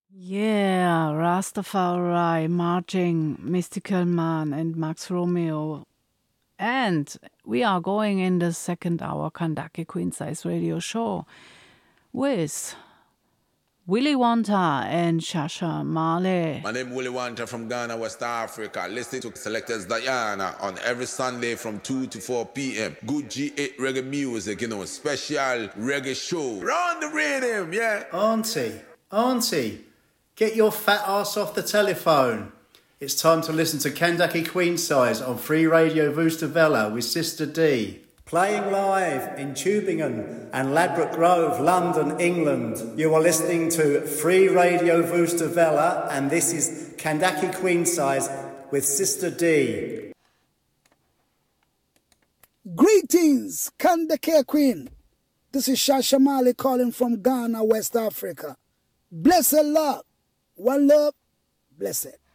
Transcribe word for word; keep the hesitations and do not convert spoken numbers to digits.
Yeah, Rastafari, Marching, Mystical Man, and Max Romeo. And we are going in the second hour Kandake Queen Size Radio Show with Willy Wonta and Shasha Male. My name is Willy Wonta from Ghana, West Africa. Listen to Selectors Diana on every Sunday from two to four p.m. Good G eight reggae music, you know, special reggae show. Run the rhythm, yeah. Auntie, Auntie, get your fat ass off the telephone. It's time to listen to Kandake Queen Size on Free Radio Voostavella with Sister D. Playing live in Tubingen and Ladbroke Grove, London, England. You are listening to Free Radio Voostavella, and this is Kandake Queen Size with Sister D. Greetings, Kandake Queen. This is Shasha Male calling from Ghana, West Africa. Blessed love. One love, blessed.